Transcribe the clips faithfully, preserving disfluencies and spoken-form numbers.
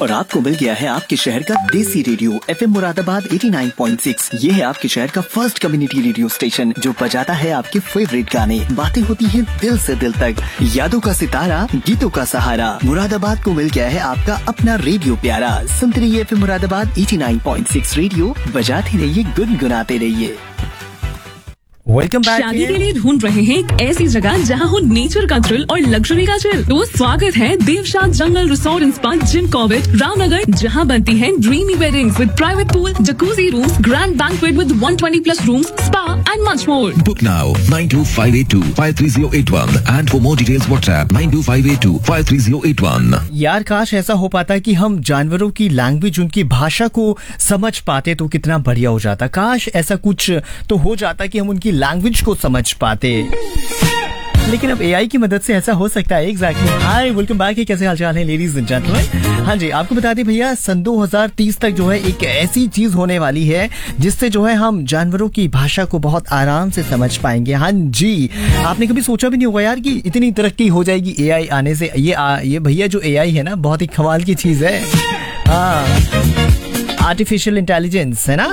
और आपको मिल गया है आपके शहर का देसी रेडियो एफएम मुरादाबाद नवासी पॉइंट सिक्स। ये है आपके शहर का फर्स्ट कम्युनिटी रेडियो स्टेशन जो बजाता है आपके फेवरेट गाने। बातें होती हैं दिल से दिल तक, यादों का सितारा, गीतों का सहारा। मुरादाबाद को मिल गया है आपका अपना रेडियो प्यारा। सुनते रहिए एफएम मुरादाबाद नवासी पॉइंट सिक्स रेडियो, बजाते रहिए, गुनगुनाते रहिए। Welcome back. शादी के लिए ढूंढ रहे हैं एक ऐसी जगह जहां हो नेचर का थ्रिल और लग्जरी का चिल, तो स्वागत है देवशाद जंगल resort and spa Jim Corbett Ramnagar, जहां बनती हैं dreamy weddings with private pool, jacuzzi rooms, grand banquet with one hundred twenty plus rooms, spa and much more. Book now nine two five eight two five three zero eight one and for more details WhatsApp nine two five eight two five three zero eight one। यार काश ऐसा हो पाता कि हम जानवरों की language, उनकी भाषा को समझ पाते तो कितना बढ़िया हो जाता। काश ऐसा कुछ तो हो जाता कि हम उनकी लैंग्वेज को समझ पाते, लेकिन अब एआई की मदद से ऐसा हो सकता है। एग्जैक्टली। हाय, वेलकम बैक। कैसे हालचाल है लेडीज एंड जेंटलमैन? हाँ जी, आपको बता दें भैया, सन दो हज़ार तीस तक जो है एक ऐसी चीज होने वाली है जिससे जो है हम जानवरों की भाषा को बहुत आराम से समझ पाएंगे। हाँ जी, आपने कभी सोचा भी नहीं होगा यार कि इतनी तरक्की हो जाएगी एआई आने से। ये आ, ये भैया जो एआई है ना, बहुत ही कमाल की चीज है। हाँ, आर्टिफिशियल इंटेलिजेंस है ना।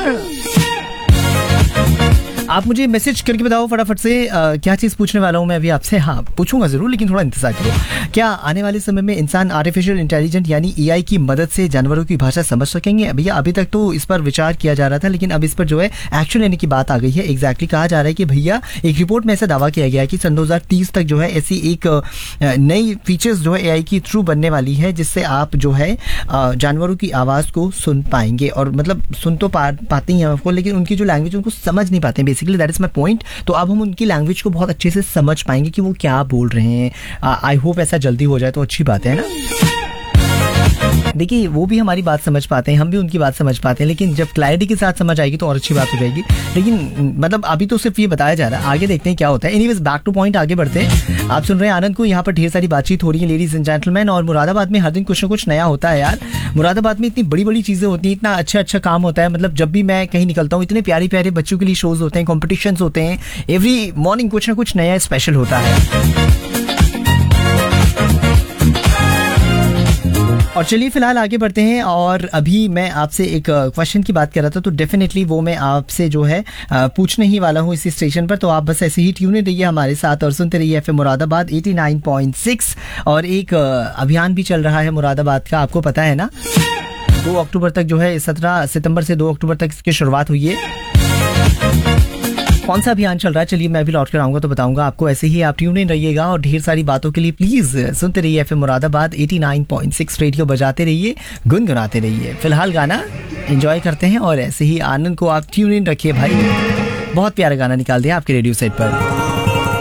आप मुझे मैसेज करके बताओ फटाफट से आ, क्या चीज़ पूछने वाला हूँ मैं अभी आपसे। हाँ, पूछूंगा ज़रूर, लेकिन थोड़ा इंतजार करो। क्या आने वाले समय में इंसान आर्टिफिशियल इंटेलिजेंट यानी एआई की मदद से जानवरों की भाषा समझ सकेंगे? भैया अभी तक तो इस पर विचार किया जा रहा था, लेकिन अब इस पर जो है एक्शन लेने की बात आ गई है। एग्जैक्टली कहा जा रहा है कि भैया एक रिपोर्ट में ऐसा दावा किया गया है कि सन दो हज़ार तीस तक जो है ऐसी एक नई फीचर्स जो है एआई की थ्रू बनने वाली है, जिससे आप जो है जानवरों की आवाज़ को सुन पाएंगे। और मतलब सुन तो पा, पाते ही हैं आपको, लेकिन उनकी जो लैंग्वेज उनको समझ नहीं पाते हैं। Basically that is my point. तो अब हम उनकी लैंग्वेज को बहुत अच्छे से समझ पाएंगे कि वो क्या बोल रहे हैं। आई होप ऐसा जल्दी हो जाए तो अच्छी बात है ना। देखिए, वो भी हमारी बात समझ पाते हैं, हम भी उनकी बात समझ पाते हैं, लेकिन जब क्लैरिटी के साथ समझ आएगी तो और अच्छी बात हो जाएगी। लेकिन मतलब अभी तो सिर्फ ये बताया जा रहा है, आगे देखते हैं क्या होता है। एनीवेज, बैक टू पॉइंट, आगे बढ़ते हैं। आप सुन रहे हैं आनंद को, यहाँ पर ढेर सारी बातचीत हो रही है लेडीज एंड जेंटलमैन। और मुरादाबाद में हर दिन कुछ ना कुछ नया होता है यार। मुरादाबाद में इतनी बड़ी बड़ी चीजें होती हैं, इतना अच्छा अच्छा काम होता है। मतलब जब भी मैं कहीं निकलता हूँ, इतने प्यारे प्यारे बच्चों के लिए शोज होते हैं, कॉम्पिटिशन होते हैं। एवरी मॉर्निंग कुछ ना कुछ नया स्पेशल होता है। और चलिए फिलहाल आगे बढ़ते हैं। और अभी मैं आपसे एक क्वेश्चन की बात कर रहा था, तो डेफिनेटली वो मैं आपसे जो है पूछने ही वाला हूँ इसी स्टेशन पर। तो आप बस ऐसे ही ट्यून इन रहिए हमारे साथ और सुनते रहिए एफएम मुरादाबाद नवासी पॉइंट सिक्स। और एक अभियान भी चल रहा है मुरादाबाद का, आपको पता है ना। दो अक्टूबर तक जो है, सत्रह सितंबर से दो अक्टूबर तक इसकी शुरुआत हुई है। कौन सा अभियान चल रहा है, चलिए मैं भी लौट कर आऊंगा तो बताऊंगा आपको। ऐसे ही आप ट्यून इन रहिएगा और ढेर सारी बातों के लिए प्लीज सुनते रहिए एफएम मुरादाबाद नवासी पॉइंट सिक्स रेडियो, बजाते रहिए, गुनगुनाते रहिए। फिलहाल गाना एंजॉय करते हैं और ऐसे ही आनंद को आप ट्यून इन रखिए भाई। बहुत प्यारा गाना निकाल दिया आपके रेडियो सेट पर।